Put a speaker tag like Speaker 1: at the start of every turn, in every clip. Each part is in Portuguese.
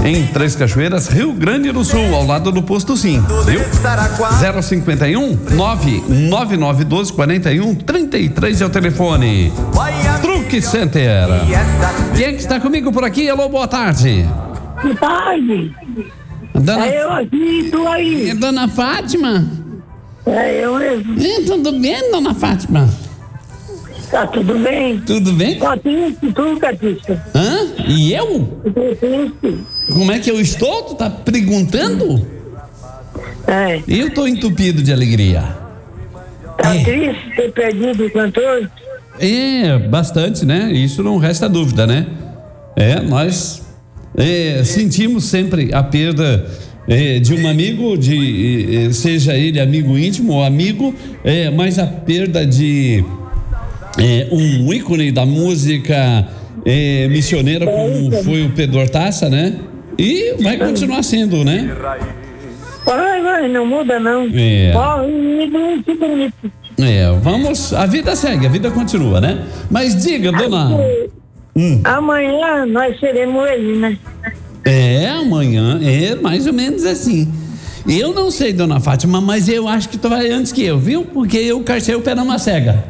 Speaker 1: em Três Cachoeiras, Rio Grande do Sul, ao lado do Posto Sim, viu? 051 99912 4133 é o telefone. Truque Center. Quem é que está comigo por aqui? Alô, boa tarde.
Speaker 2: Boa tarde.
Speaker 1: Dona...
Speaker 2: É eu aqui, tu aí.
Speaker 1: É Dona Fátima?
Speaker 2: É eu mesmo.
Speaker 1: Tudo bem, Dona Fátima?
Speaker 2: Tá tudo bem?
Speaker 1: Tudo bem?
Speaker 2: Tá triste, tu, Catista?
Speaker 1: Hã? E eu?
Speaker 2: Tô triste.
Speaker 1: Como é que eu estou? Tu tá perguntando?
Speaker 2: É.
Speaker 1: Eu tô entupido de alegria.
Speaker 2: Tá triste ter perdido o cantor?
Speaker 1: É, bastante, né? Isso não resta dúvida, né? Nós sentimos sempre a perda de um amigo, seja ele amigo íntimo ou amigo, mas a perda de um ícone da música missioneira como foi o Pedro Hortaça, né? E vai continuar sendo, né?
Speaker 2: Vai, não muda não. Muito bonito.
Speaker 1: A vida segue, a vida continua, né? Mas diga, dona...
Speaker 2: Amanhã nós seremos ele, né?
Speaker 1: Amanhã mais ou menos assim. Eu não sei, dona Fátima, mas eu acho que tu vai antes que eu, viu? Porque eu carcei o pé na macega.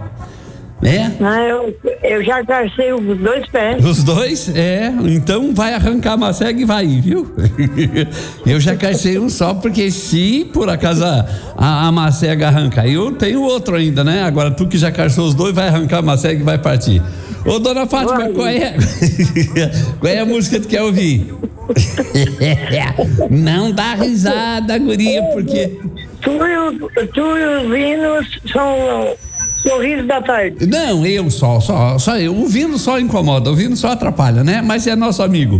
Speaker 2: Eu já carcei os dois pés.
Speaker 1: Os dois? Então vai arrancar a macega e vai, viu? Eu já carcei um só, porque se por acaso a macega arrancar, eu tenho outro ainda, né? Agora tu que já carcou os dois, vai arrancar a macega e vai partir. Ô, dona Fátima, qual é a música que tu quer ouvir? Não dá risada, guria, porque...
Speaker 2: Tu e os hinos são sorriso da tarde.
Speaker 1: Não, eu só eu. O Vino só incomoda, o Vino só atrapalha, né? Mas é nosso amigo.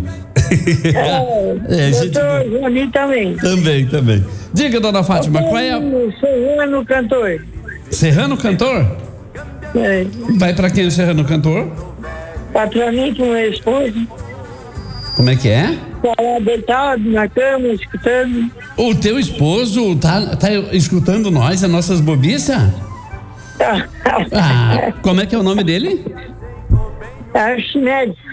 Speaker 2: Doutor Johnny também.
Speaker 1: Também. Diga, dona Fátima, qual é a...
Speaker 2: Serrano Cantor.
Speaker 1: Serrano Cantor? Vai pra quem o Serrano Cantor?
Speaker 2: Vai pra mim com meu esposo.
Speaker 1: Como é que é?
Speaker 2: Tá lá deitado na cama, escutando.
Speaker 1: O teu esposo tá escutando nós, as nossas bobiças? Como é que é o nome dele?
Speaker 2: Arquimedes.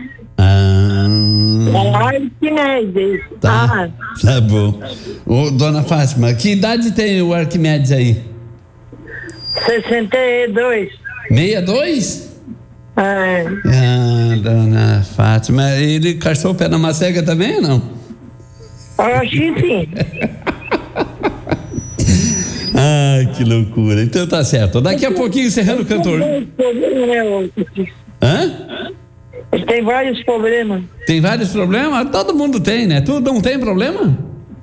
Speaker 2: Arquimedes.
Speaker 1: Tá bom. Ô, dona Fátima, que idade tem o Arquimedes aí?
Speaker 2: 62.
Speaker 1: 62?
Speaker 2: É.
Speaker 1: Dona Fátima, ele carçou o pé na macega também ou não?
Speaker 2: Acho que sim.
Speaker 1: Ai, que loucura. Então tá certo. Daqui a pouquinho encerrando o cantor.
Speaker 2: Ele tem vários problemas.
Speaker 1: Tem vários problemas? Todo mundo tem, né? Tu não tem problema?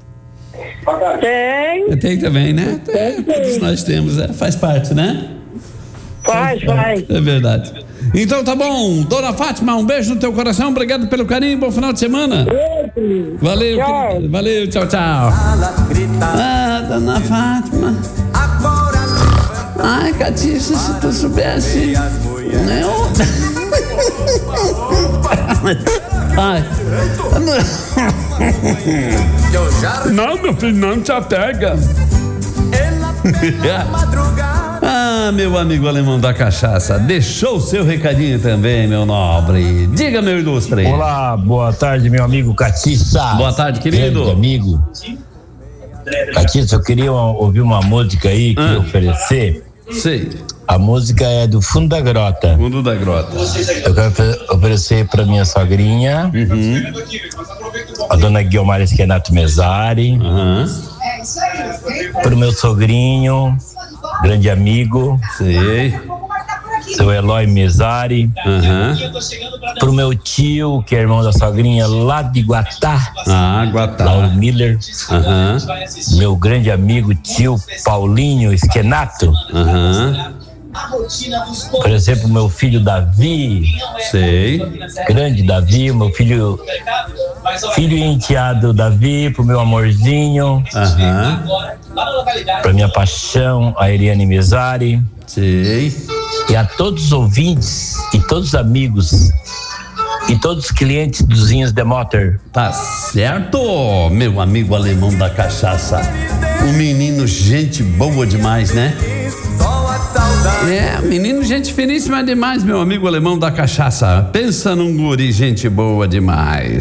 Speaker 2: Tem.
Speaker 1: Tem também, né? Todos nós temos, faz parte, né?
Speaker 2: Faz.
Speaker 1: É verdade. Então tá bom, dona Fátima, um beijo no teu coração, obrigado pelo carinho, bom final de semana. Valeu,
Speaker 2: tchau.
Speaker 1: Valeu, tchau. Dona Fátima. Ai, Catiça, se tu soubesse. Não, meu filho, não te apega. Meu amigo alemão da cachaça, deixou o seu recadinho também, meu nobre. Diga, meu ilustre.
Speaker 3: Olá, boa tarde, meu amigo Catiça.
Speaker 1: Boa tarde, querido.
Speaker 3: Grande amigo. Catiça, eu queria ouvir uma música aí que oferecer.
Speaker 1: Sei.
Speaker 3: A música é do Fundo da Grota.
Speaker 1: Fundo da Grota.
Speaker 3: Eu quero oferecer pra minha sogrinha, a dona Guilmar Esquenato Mesari, pro meu sogrinho, grande amigo, seu Eloy Mesari, pro meu tio, que é irmão da sogrinha, lá de Guatá, lá o Miller, meu grande amigo tio Paulinho Esquenato, por exemplo, meu filho Davi, grande Davi, meu filho e enteado Davi, pro meu amorzinho, pra minha paixão, a Eliane Mesari, e a todos os ouvintes e todos os amigos e todos os clientes dos Zinhos de Motor.
Speaker 1: Tá certo, meu amigo alemão da cachaça, um menino gente boa demais, né? Menino gente finíssima demais, meu amigo alemão da cachaça. Pensa num guri gente boa demais.